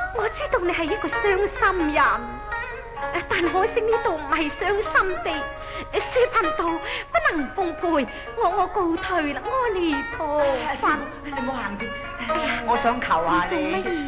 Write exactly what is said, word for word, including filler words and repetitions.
我知道你係一個傷心人，但可惜呢度唔係傷心地，書貧道不能奉陪，我我告退啦，阿彌陀佛。 你唔好行住，我想求下你。